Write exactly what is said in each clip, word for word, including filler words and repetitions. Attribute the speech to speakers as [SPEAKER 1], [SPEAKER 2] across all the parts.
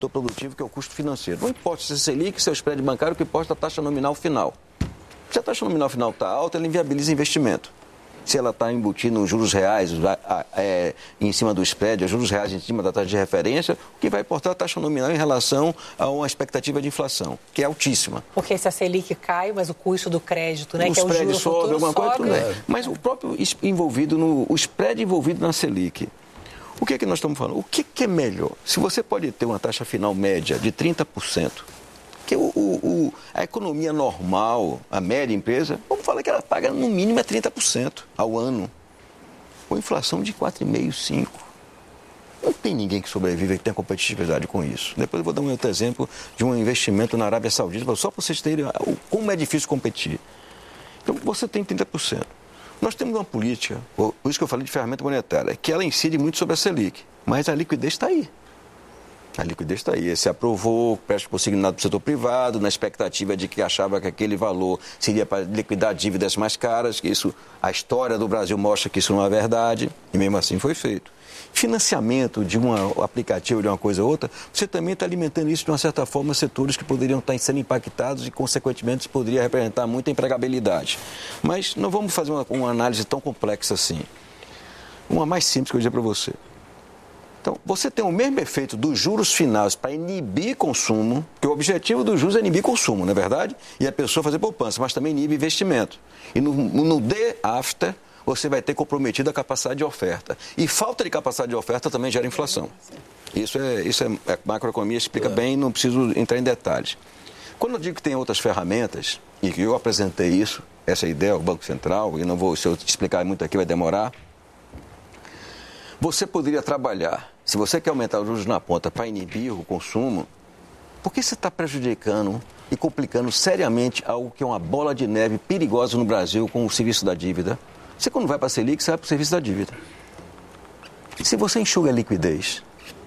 [SPEAKER 1] produtivo, que é o custo financeiro. Não importa se é Selic, se é o spread bancário, o que importa é a taxa nominal final. Se a taxa nominal final está alta, ela inviabiliza investimento. Se ela está embutida nos juros reais, é, em cima do spread, os juros reais em cima da taxa de referência, o que vai importar é a taxa nominal em relação a uma expectativa de inflação, que é altíssima.
[SPEAKER 2] Porque se a Selic cai, mas o custo do crédito, né,
[SPEAKER 1] o
[SPEAKER 2] que é o
[SPEAKER 1] spread
[SPEAKER 2] juro
[SPEAKER 1] sobe,
[SPEAKER 2] futuro,
[SPEAKER 1] alguma coisa,
[SPEAKER 2] sobe.
[SPEAKER 1] tudo bem. Mas o próprio envolvido no, o spread envolvido na Selic. O que é que nós estamos falando? O que, que é melhor? Se você pode ter uma taxa final média de trinta por cento, que o, o, o, a economia normal, a média empresa, vamos falar que ela paga no mínimo é trinta por cento ao ano. Com inflação de quatro vírgula cinco por cento. Não tem ninguém que sobreviva e que tenha competitividade com isso. Depois eu vou dar um outro exemplo de um investimento na Arábia Saudita, só para vocês terem como é difícil competir. Então, você tem trinta por cento. Nós temos uma política, por isso que eu falei de ferramenta monetária, que ela incide muito sobre a Selic, mas a liquidez está aí. A liquidez está aí. Você aprovou, presta consignado para o setor privado, na expectativa de que achava que aquele valor seria para liquidar dívidas mais caras, que isso, a história do Brasil mostra que isso não é verdade, e mesmo assim foi feito. Financiamento de um aplicativo, de uma coisa ou outra, você também está alimentando isso de uma certa forma, setores que poderiam estar sendo impactados e, consequentemente, poderia representar muita empregabilidade. Mas não vamos fazer uma, uma análise tão complexa assim. Uma mais simples que eu vou dizer para você. Então, você tem o mesmo efeito dos juros finais para inibir consumo, que o objetivo dos juros é inibir consumo, não é verdade? E a pessoa fazer poupança, mas também inibe investimento. E no, no day after, você vai ter comprometido a capacidade de oferta. E falta de capacidade de oferta também gera inflação. Isso é, isso é a macroeconomia explica é. bem, não preciso entrar em detalhes. Quando eu digo que tem outras ferramentas, e que eu apresentei isso, essa ideia ao Banco Central, e não vou, se eu te explicar muito aqui vai demorar, você poderia trabalhar, se você quer aumentar os juros na ponta para inibir o consumo, por que você está prejudicando e complicando seriamente algo que é uma bola de neve perigosa no Brasil com o serviço da dívida? Você, quando vai para a Selic, você vai para o serviço da dívida. Se você enxuga a liquidez,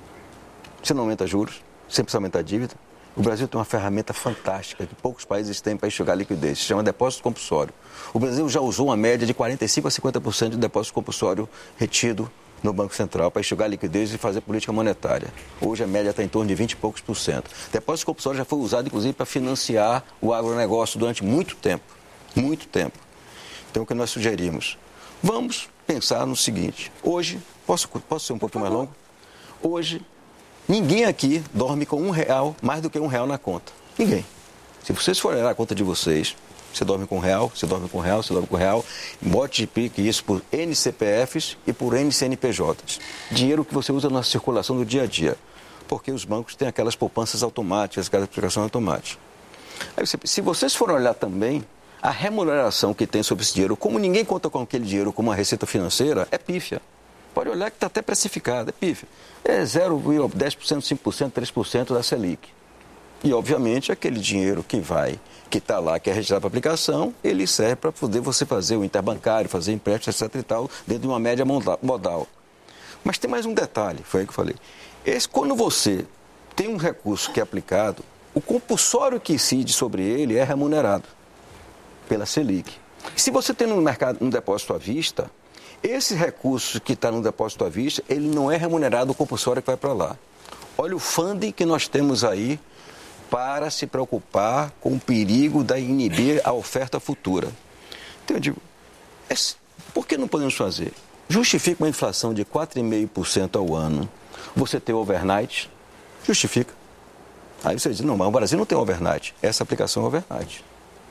[SPEAKER 1] você não aumenta juros, você precisa aumentar a dívida. O Brasil tem uma ferramenta fantástica que poucos países têm para enxugar a liquidez, se chama depósito compulsório. O Brasil já usou uma média de quarenta e cinco a cinquenta por cento de depósito compulsório retido no Banco Central para enxugar a liquidez e fazer política monetária. Hoje a média está em torno de vinte e poucos por cento. Depósito compulsório já foi usado, inclusive, para financiar o agronegócio durante muito tempo. Muito tempo. Então, o que nós sugerimos? Vamos pensar no seguinte. Hoje, posso, posso ser um pouco mais longo? Hoje, ninguém aqui dorme com um real, mais do que um real na conta. Ninguém. Se vocês forem olhar a conta de vocês, você dorme com um real, você dorme com um real, você dorme com um real, multiplique isso por N C P Fs e por N C N P Js. Dinheiro que você usa na circulação do dia a dia. Porque os bancos têm aquelas poupanças automáticas, aquelas aplicações automáticas. Aí você, se vocês forem olhar também, a remuneração que tem sobre esse dinheiro, como ninguém conta com aquele dinheiro como uma receita financeira, é pífia. Pode olhar que está até precificado, é pífia. É zero vírgula dez por cento, cinco por cento, três por cento da Selic. E, obviamente, aquele dinheiro que vai, que está lá, que é registrado para aplicação, ele serve para poder você fazer o interbancário, fazer empréstimo, etc e tal, dentro de uma média modal. Mas tem mais um detalhe, foi aí que eu falei. Esse, quando você tem um recurso que é aplicado, o compulsório que incide sobre ele é remunerado pela Selic. Se você tem no mercado um depósito à vista, esse recurso que está no depósito à vista, ele não é remunerado o compulsório que vai para lá. Olha o funding que nós temos aí para se preocupar com o perigo de inibir a oferta futura. Então eu digo, é, por que não podemos fazer? Justifica uma inflação de quatro vírgula cinco por cento ao ano. Você ter overnight, justifica. Aí você diz, não, mas o Brasil não tem overnight. Essa aplicação é overnight.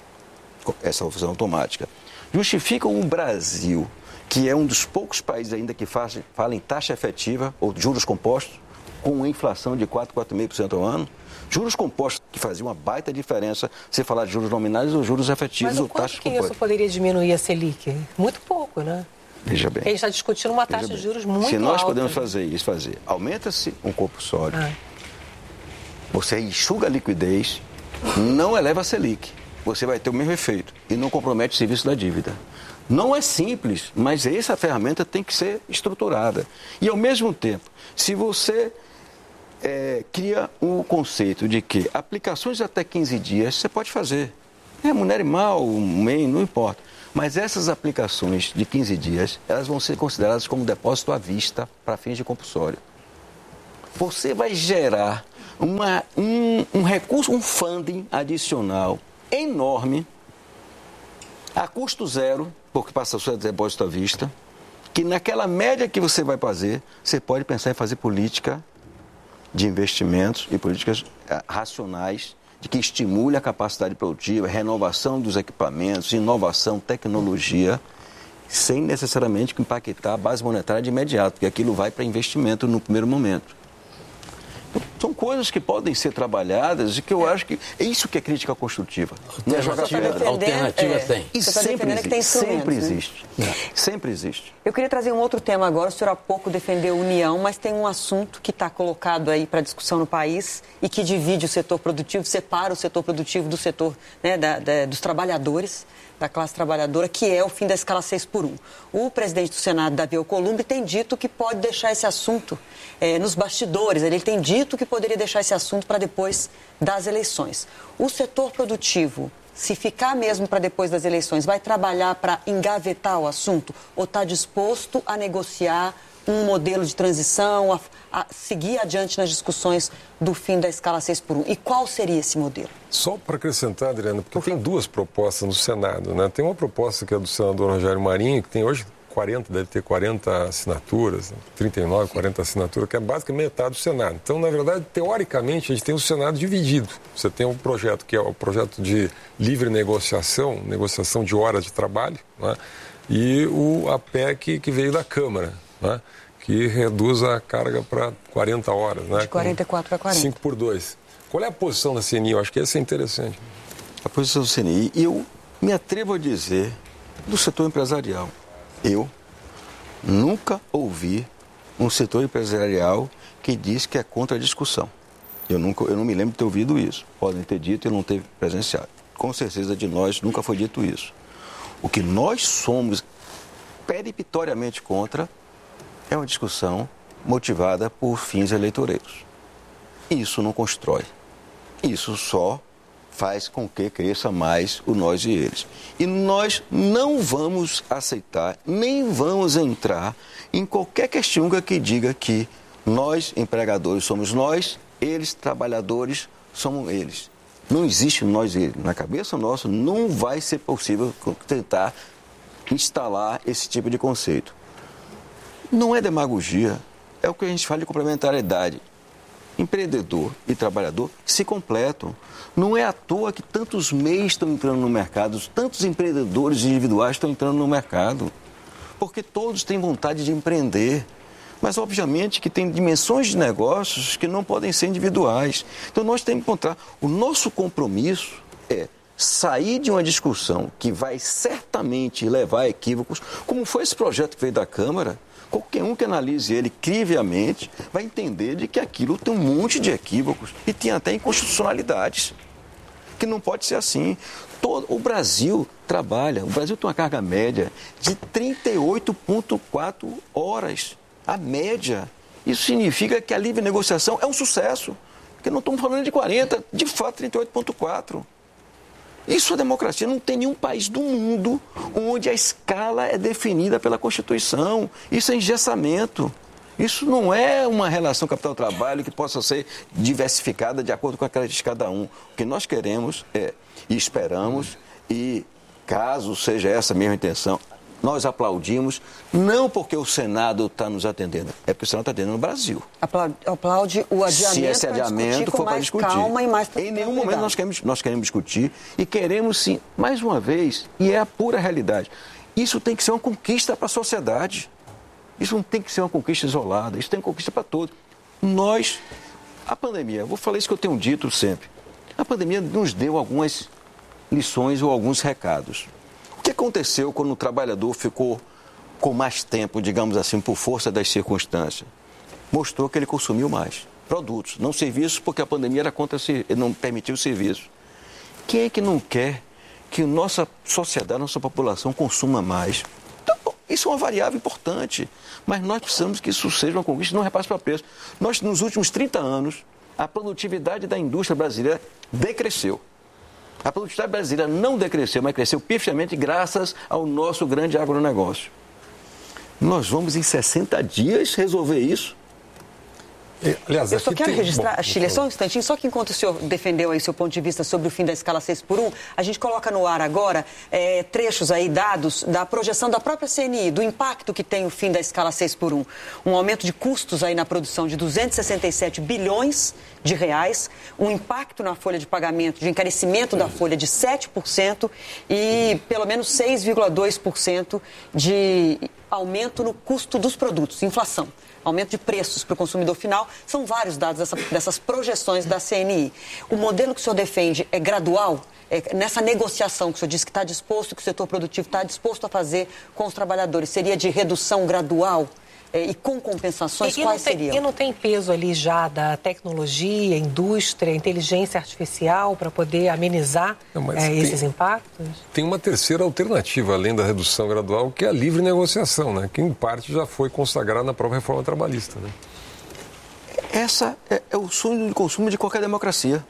[SPEAKER 1] Essa função automática. Justifica o Brasil, que é um dos poucos países ainda que faz, fala em taxa efetiva ou juros compostos, com uma inflação de quatro, quatro vírgula cinco por cento ao ano. Juros compostos que faziam uma baita diferença se falar de juros nominais ou juros efetivos ou taxas compostas.
[SPEAKER 2] Mas o quanto que isso poderia diminuir a Selic? Muito pouco, né?
[SPEAKER 1] Veja bem.
[SPEAKER 2] A gente está discutindo uma taxa de juros muito alta.
[SPEAKER 1] Se nós podemos fazer isso, fazer, aumenta-se um compulsório, ah. você enxuga a liquidez, não eleva a Selic. Você vai ter o mesmo efeito e não compromete o serviço da dívida. Não é simples, mas essa ferramenta tem que ser estruturada. E, ao mesmo tempo, se você é, cria um conceito de que aplicações até quinze dias você pode fazer. Remunere mal, um mês, não importa. Mas essas aplicações de quinze dias, elas vão ser consideradas como depósito à vista para fins de compulsório. Você vai gerar uma, um, um recurso, um funding adicional enorme, a custo zero, porque passa o seu depósito à vista, que naquela média que você vai fazer, você pode pensar em fazer política de investimentos e políticas racionais, de que estimule a capacidade produtiva, renovação dos equipamentos, inovação, tecnologia, sem necessariamente impactar a base monetária de imediato, porque aquilo vai para investimento no primeiro momento. São coisas que podem ser trabalhadas e que eu acho que é isso que é crítica construtiva.
[SPEAKER 3] Não é jogar pedra. Alternativa é, tem.
[SPEAKER 1] E
[SPEAKER 4] Você
[SPEAKER 1] sempre
[SPEAKER 4] está
[SPEAKER 1] existe. Sempre
[SPEAKER 4] né?
[SPEAKER 1] existe. É. Sempre existe.
[SPEAKER 4] Eu queria trazer um outro tema agora. O senhor há pouco defendeu a União, mas tem um assunto que está colocado aí para discussão no país e que divide o setor produtivo, separa o setor produtivo do setor, né, da, da, dos trabalhadores, da classe trabalhadora, que é o fim da escala seis por um. O presidente do Senado, Davi Alcolumbre, tem dito que pode deixar esse assunto é, nos bastidores. Ele tem dito que poderia deixar esse assunto para depois das eleições. O setor produtivo, se ficar mesmo para depois das eleições, vai trabalhar para engavetar o assunto ou está disposto a negociar um modelo de transição, a, a seguir adiante nas discussões do fim da escala seis por um? E qual seria esse modelo?
[SPEAKER 5] Só para acrescentar, Adriana, porque tem duas propostas no Senado, né? Tem uma proposta que é do senador Rogério Marinho, que tem hoje quarenta, deve ter quarenta assinaturas, trinta e nove, quarenta assinaturas, que é basicamente metade do Senado. Então, na verdade, teoricamente, a gente tem o Senado dividido. Você tem um projeto que é o projeto de livre negociação, negociação de horas de trabalho, né? E o, a P E C que veio da Câmara, né? Que reduz a carga para quarenta horas. Né?
[SPEAKER 4] De quarenta e quatro para quarenta.
[SPEAKER 5] cinco por dois. Qual é a posição da C N I? Eu acho que essa é interessante.
[SPEAKER 1] A posição da C N I, eu me atrevo a dizer, do setor empresarial. Eu nunca ouvi um setor empresarial que diz que é contra a discussão. Eu, nunca, eu não me lembro de ter ouvido isso. Podem ter dito e não ter presenciado. Com certeza de nós nunca foi dito isso. O que nós somos peripitoriamente contra é uma discussão motivada por fins eleitoreiros. Isso não constrói. Isso só faz com que cresça mais o nós e eles. E nós não vamos aceitar, nem vamos entrar em qualquer questionga que diga que nós, empregadores, somos nós, eles, trabalhadores, somos eles. Não existe nós e eles. Na cabeça nossa, não vai ser possível tentar instalar esse tipo de conceito. Não é demagogia, é o que a gente fala de complementariedade. Empreendedor e trabalhador se completam. Não é à toa que tantos meios estão entrando no mercado, tantos empreendedores individuais estão entrando no mercado, porque todos têm vontade de empreender. Mas, obviamente, que tem dimensões de negócios que não podem ser individuais. Então, nós temos que encontrar... O nosso compromisso é sair de uma discussão que vai certamente levar a equívocos, como foi esse projeto que veio da Câmara. Qualquer um que analise ele crivelmente vai entender de que aquilo tem um monte de equívocos e tem até inconstitucionalidades, que não pode ser assim. Todo, o Brasil trabalha, o Brasil tem uma carga média de trinta e oito vírgula quatro horas, a média. Isso significa que a livre negociação é um sucesso, porque não estamos falando de quarenta, de fato trinta e oito vírgula quatro. Isso é democracia. Não tem nenhum país do mundo onde a escala é definida pela Constituição. Isso é engessamento. Isso não é uma relação capital-trabalho que possa ser diversificada de acordo com a característica de cada um. O que nós queremos é, e esperamos, e caso seja essa a mesma intenção, nós aplaudimos, não porque o Senado está nos atendendo, é porque o Senado está atendendo no Brasil.
[SPEAKER 4] Aplaude, aplaude o adiamento.
[SPEAKER 1] Se esse adiamento for para discutir.
[SPEAKER 4] Calma e mais
[SPEAKER 1] em nenhum momento nós queremos, nós queremos discutir e queremos sim, mais uma vez, e é a pura realidade, isso tem que ser uma conquista para a sociedade. Isso não tem que ser uma conquista isolada, isso tem uma conquista para todos. Nós, a pandemia, vou falar isso que eu tenho dito sempre, a pandemia nos deu algumas lições ou alguns recados. O que aconteceu quando o trabalhador ficou com mais tempo, digamos assim, por força das circunstâncias? Mostrou que ele consumiu mais produtos, não serviços, porque a pandemia era contra, não permitiu serviços. Quem é que não quer que nossa sociedade, nossa população consuma mais? Então, isso é uma variável importante, mas nós precisamos que isso seja uma conquista, não repasse para preço. Nós, nos últimos trinta anos, a produtividade da indústria brasileira decresceu. A produtividade brasileira não decresceu, mas cresceu pifiamente graças ao nosso grande agronegócio. Nós vamos, em sessenta dias, resolver isso?
[SPEAKER 5] Aliás,
[SPEAKER 4] eu só quero
[SPEAKER 5] tem...
[SPEAKER 4] registrar,
[SPEAKER 5] Bom,
[SPEAKER 4] Chile, só um instantinho, só que enquanto o senhor defendeu aí seu ponto de vista sobre o fim da escala seis por um, a gente coloca no ar agora é, trechos aí, dados da projeção da própria C N I, do impacto que tem o fim da escala seis por um. Um aumento de custos aí na produção de duzentos e sessenta e sete bilhões de reais, um impacto na folha de pagamento, de encarecimento da folha de sete por cento e pelo menos seis vírgula dois por cento de aumento no custo dos produtos, inflação. Aumento de preços para o consumidor final, são vários dados dessa, dessas projeções da C N I. O modelo que o senhor defende é gradual? É, nessa negociação que o senhor disse que está disposto, que o setor produtivo está disposto a fazer com os trabalhadores, seria de redução gradual? É, e com compensações,
[SPEAKER 2] e,
[SPEAKER 4] quais
[SPEAKER 2] e tem,
[SPEAKER 4] seriam?
[SPEAKER 2] E não tem peso ali já da tecnologia, indústria, inteligência artificial para poder amenizar não, é, tem, esses impactos?
[SPEAKER 5] Tem uma terceira alternativa, além da redução gradual, que é a livre negociação, né? Que em parte já foi consagrada na própria reforma trabalhista. Né?
[SPEAKER 1] Essa é, é o sonho de consumo de qualquer democracia.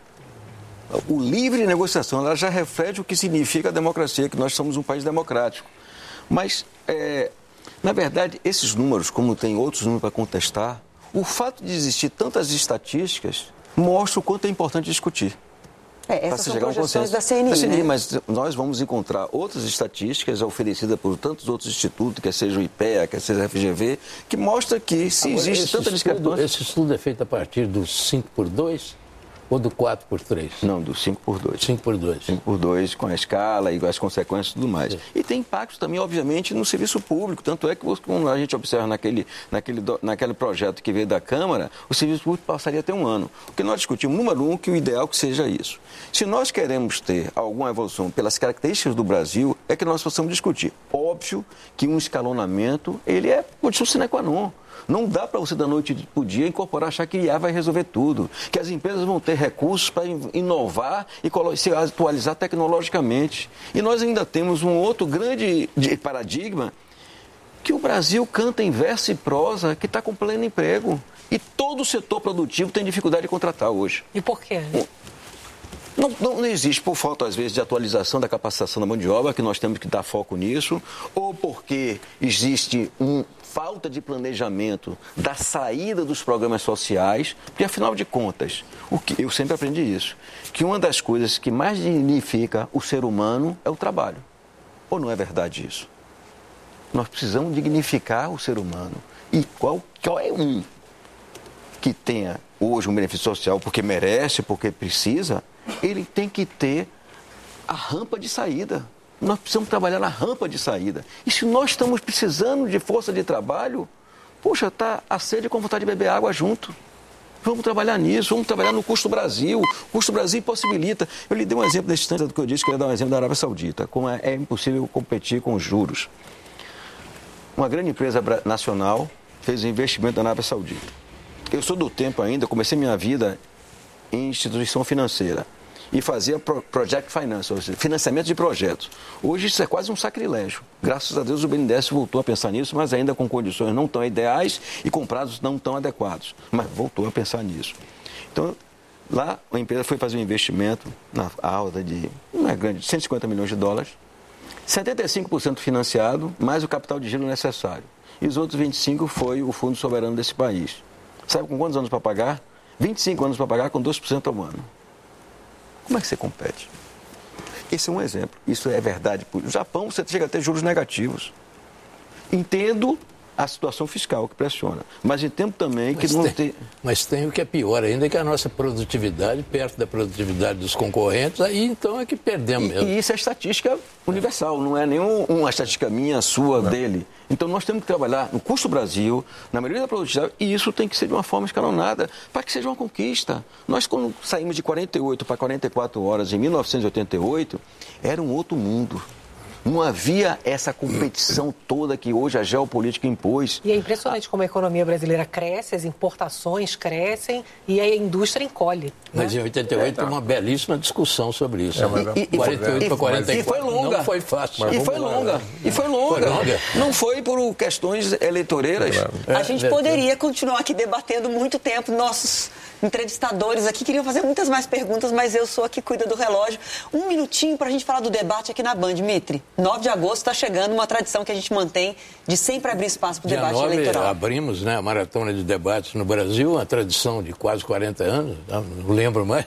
[SPEAKER 1] O livre negociação, ela já reflete o que significa a democracia, que nós somos um país democrático. Mas... É, na verdade, esses números, como tem outros números para contestar, o fato de existir tantas estatísticas mostra o quanto é importante discutir.
[SPEAKER 4] É, essas são projeções da C N I, da C N I, né?
[SPEAKER 1] Mas nós vamos encontrar outras estatísticas oferecidas por tantos outros institutos, quer seja o I P E A, quer seja o F G V, que mostra que se
[SPEAKER 3] Agora,
[SPEAKER 1] existe tanta discrepância...
[SPEAKER 3] Esse estudo é feito a partir do cinco por dois? Ou do quatro por três?
[SPEAKER 1] Não, do cinco por dois.
[SPEAKER 3] cinco por dois.
[SPEAKER 1] cinco por dois, com a escala e as consequências e tudo mais. Sim. E tem impactos também, obviamente, no serviço público. Tanto é que, como a gente observa naquele, naquele, naquele projeto que veio da Câmara, o serviço público passaria a ter um ano. O que nós discutimos, número um, que o ideal que seja isso. Se nós queremos ter alguma evolução pelas características do Brasil, é que nós possamos discutir. Óbvio que um escalonamento, ele é condição sine qua non. Não dá para você da noite para o dia incorporar, achar que I A vai resolver tudo. Que as empresas vão ter recursos para inovar e se atualizar tecnologicamente. E nós ainda temos um outro grande paradigma, que o Brasil canta em verso e prosa, que está com pleno emprego. E todo o setor produtivo tem dificuldade de contratar hoje.
[SPEAKER 2] E por quê?
[SPEAKER 1] Não, não, não existe, por falta, às vezes, de atualização da capacitação da mão de obra, que nós temos que dar foco nisso, ou porque existe um... falta de planejamento da saída dos programas sociais, porque, afinal de contas, o que eu sempre aprendi isso, que uma das coisas que mais dignifica o ser humano é o trabalho. Ou não é verdade isso? Nós precisamos dignificar o ser humano. E qual, qual é um que tenha hoje um benefício social porque merece, porque precisa, ele tem que ter a rampa de saída. Nós precisamos trabalhar na rampa de saída. E se nós estamos precisando de força de trabalho, poxa, está a sede com vontade de beber água junto. Vamos trabalhar nisso, vamos trabalhar no Custo Brasil. O Custo Brasil possibilita. Eu lhe dei um exemplo nesse instante do que eu disse, que eu ia dar um exemplo da Arábia Saudita, como é, é impossível competir com os juros. Uma grande empresa nacional fez um investimento na Arábia Saudita. Eu sou do tempo ainda, comecei minha vida em instituição financeira. E fazia project finance, ou seja, financiamento de projetos. Hoje isso é quase um sacrilégio. Graças a Deus o B N D E S voltou a pensar nisso, mas ainda com condições não tão ideais e com prazos não tão adequados. Mas voltou a pensar nisso. Então, lá a empresa foi fazer um investimento na alta de, não é grande, cento e cinquenta milhões de dólares, setenta e cinco por cento financiado, mais o capital de giro necessário. E os outros vinte e cinco por cento foi o fundo soberano desse país. Sabe com quantos anos para pagar? vinte e cinco anos para pagar, com dois por cento ao ano. Como é que você compete? Esse é um exemplo. Isso é verdade. No Japão, você chega a ter juros negativos. Entendo a situação fiscal que pressiona, mas entendo também que
[SPEAKER 3] mas
[SPEAKER 1] não
[SPEAKER 3] tem,
[SPEAKER 1] tem...
[SPEAKER 3] Mas tem o que é pior ainda, que a nossa produtividade, perto da produtividade dos concorrentes, aí então é que perdemos mesmo.
[SPEAKER 1] E, e isso é estatística universal, não é nenhuma uma estatística minha, sua, não. dele. Então nós temos que trabalhar no Custo Brasil, na maioria da produtividade, e isso tem que ser de uma forma escalonada, para que seja uma conquista. Nós, quando saímos de quarenta e oito para quarenta e quatro horas em mil novecentos e oitenta e oito, era um outro mundo. Não havia essa competição toda que hoje a geopolítica impôs.
[SPEAKER 2] E é impressionante como a economia brasileira cresce, as importações crescem e a indústria encolhe.
[SPEAKER 3] Mas
[SPEAKER 2] né?
[SPEAKER 3] em oitenta e oito teve é, uma belíssima discussão sobre isso.
[SPEAKER 5] É, mas,
[SPEAKER 3] e, e, quarenta e oito para quarenta e quatro.
[SPEAKER 1] E foi longa.
[SPEAKER 3] Não foi fácil.
[SPEAKER 1] E foi longa. Né? E foi longa. Foi longa. Não foi por questões eleitoreiras.
[SPEAKER 4] É, a gente poderia continuar aqui debatendo muito tempo nossos entrevistadores aqui queriam fazer muitas mais perguntas, mas eu sou a que cuida do relógio. Um minutinho para a gente falar do debate aqui na Band, Dmitry. nove de agosto está chegando, uma tradição que a gente mantém de sempre abrir espaço para o debate
[SPEAKER 3] nove,
[SPEAKER 4] eleitoral.
[SPEAKER 3] Abrimos, né, a maratona de debates no Brasil, uma tradição de quase quarenta anos, não lembro mais.